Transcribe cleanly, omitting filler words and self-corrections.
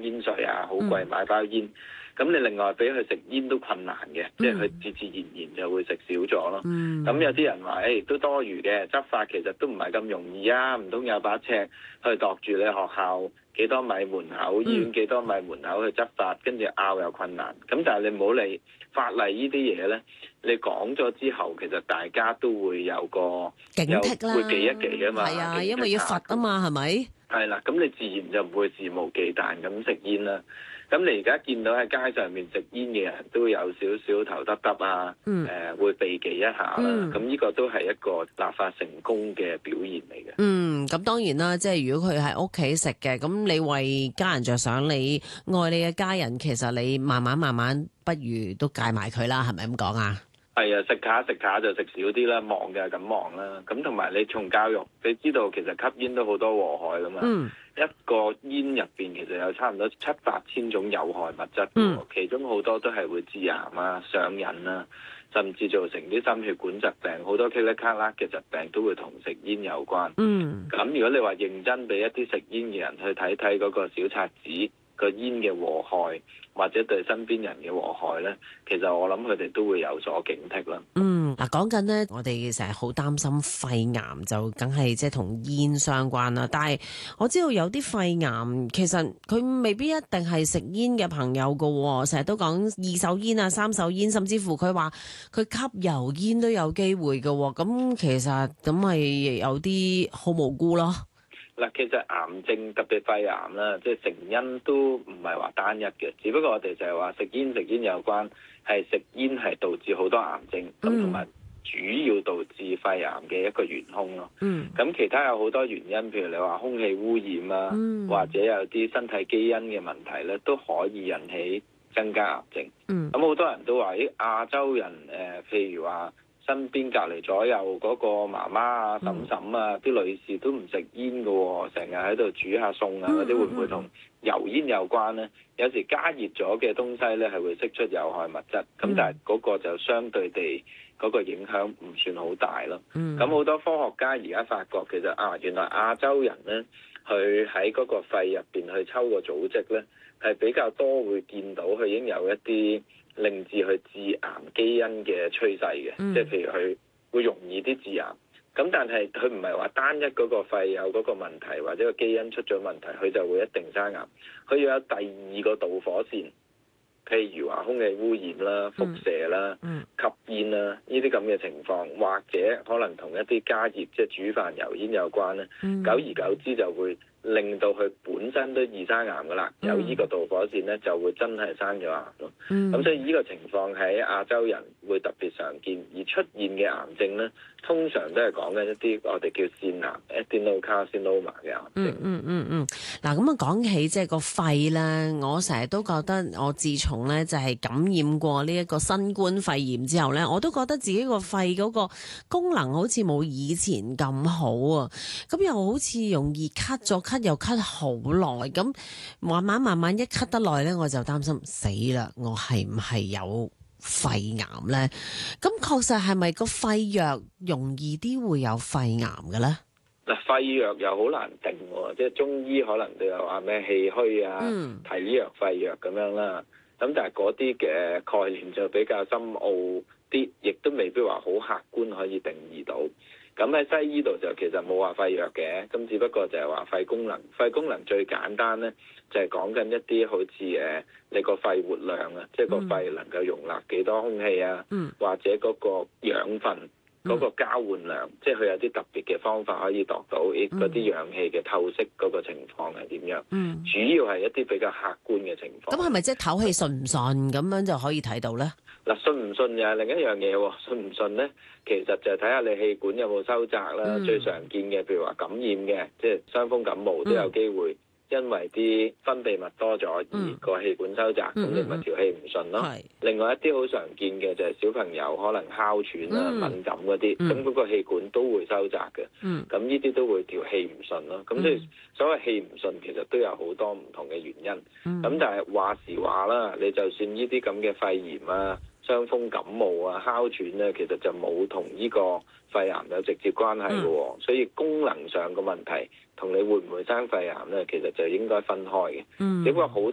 煙稅啊，好貴買包煙。咁你另外俾佢食煙都困難嘅，即係佢自自然然就會食少咗咯。咁有啲人話，都多餘嘅，執法其實都唔係咁容易啊，唔通有把尺去度住你學校幾多米門口，醫院幾多米門口去執法，跟住拗又困難。咁但係你唔好理法例呢啲嘢咧，你講咗之後，其實大家都會有個警惕啦， 會記一記啊嘛。 係啊，因為要罰啊嘛，係咪？ 係啦，咁你自然就唔會肆無忌憚咁食煙啦。咁你而家見到喺街上面食煙嘅人都有少少頭耷耷啊，會避忌一下啦。咁呢個都係一個立法成功嘅表現嚟嘅。 咁當然啦，即係如果佢喺屋企食嘅，咁你為家人着想，你愛你嘅家人，其實你慢慢，不如都戒埋佢啦，係咪咁講啊？ 係啊，食下就食少啲啦，望就係咁望啦。咁同埋你從教育，你知道其實吸煙都好多禍害噶嘛。一個煙入邊其實有差唔多700-8千種有害物質，其中好多都係會致癌啊、上癮啊，甚至造成啲心血管疾病，好多噼里卡啦嘅疾病都會同食煙有關。咁如果你話認真俾一啲食煙嘅人去睇睇嗰個小冊子，個煙嘅禍害或者對身邊人嘅禍害呢，其實我諗佢哋都會有所警惕啦。 嗱，講緊呢，我哋成日好擔心肺癌，就梗係即係同煙相關啦。但係我知道有啲肺癌其實佢未必一定係食煙嘅朋友噶，成日都講二手煙啊、三手煙，甚至乎佢話佢吸油煙都有機會噶。咁其實咁係有啲好無辜咯。 嗱，其實癌症特別肺癌啦，即係成因都唔係話單一嘅，只不過我哋就係話食煙有關，係食煙係導致好多癌症，咁同埋主要導致肺癌嘅一個元兇咯。咁其他有好多原因，譬如你話空氣污染啊，或者有啲身體基因嘅問題咧，都可以引起增加癌症。咁好多人都話，亞洲人譬如話，身邊隔離左右嗰個媽媽啊、嬸嬸啊，啲女士都唔食煙嘅喎，成日喺度煮下餸啊，嗰啲會唔會同油煙有關呢？有時加熱咗嘅東西咧係會釋出有害物質，咁但係嗰個就相對地嗰個影響唔算好大咯。咁好多科學家而家發覺其實原來亞洲人咧，佢喺嗰個肺入邊去抽個組織咧，係比較多會見到佢已經有一啲令至去致癌基因嘅趨勢嘅，即係譬如佢會容易啲致癌。咁但係佢唔係話單一嗰個肺有嗰個問題，或者個基因出咗問題，佢就會一定生癌。佢要有第二個導火線，譬如話空氣污染啦、輻射啦、吸煙啦呢啲咁嘅情況，或者可能同一啲加熱即係煮飯油煙有關咧。久而久之就會令到佢本身都易生癌噶啦，有呢個導火線咧，就會真係生咗癌咯。咁所以呢個情況喺亞洲人會特別常見，而出現嘅癌症咧，通常都係講緊一啲我哋叫腺癌 adenocarcinoma 嘅癌症。 嗱，咁講起即係個肺咧，我成日都覺得我自從咧就係感染過呢一個新冠肺炎之後咧，我都覺得自己個肺嗰個功能好似冇以前咁好啊，咁又好似容易咳又咳好耐，咁慢慢一咳得耐咧，我就擔心死啦，我係唔係有肺癌咧？咁確實係咪個肺藥容易啲會有肺癌嘅咧？ 嗱，肺藥又好難定喎，即係中醫可能都有話咩氣虛啊、體藥、肺藥咁樣啦。咁但係嗰啲嘅概念就比較深奧啲，亦都未必話好客觀可以定義到。咁喺西醫度就其實冇話肺藥嘅，咁只不過就係話肺功能。肺功能最簡單咧，就係講緊一啲好似你個肺活量啊，即係個肺能夠容納幾多空氣啊，或者嗰個養分嗰個交換量，即係佢有啲特別嘅方法可以度到嗰啲氧氣嘅透析嗰個情況係點樣。主要係一啲比較客觀嘅情況。 咁係咪即係唞氣順唔順咁樣就可以睇到咧？ 嗱，順唔順又係另一樣嘢喎。順唔順咧，其實就係睇下你氣管有冇收窄啦。最常見嘅，譬如話感染嘅，即係傷風感冒都有機會，因為啲分泌物多咗而個氣管收窄，咁你咪調氣唔順咯。另外一啲好常見嘅就係小朋友可能哮喘啊、敏感嗰啲，咁嗰個氣管都會收窄嘅。咁呢啲都會調氣唔順咯。咁即係所謂氣唔順，其實都有好多唔同嘅原因。咁但係話時話啦，你就算呢啲咁嘅肺炎啊、傷風感冒啊、哮喘咧，其實就冇同呢個肺癌有直接關係嘅喎。所以功能上嘅問題同你會唔會生肺癌咧，其實就應該分開嘅。只不過好